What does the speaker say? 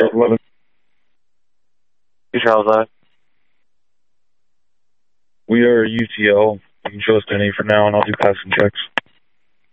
11. Who's Charles I? We are UTL. You can show us to any for now, and I'll do passing checks.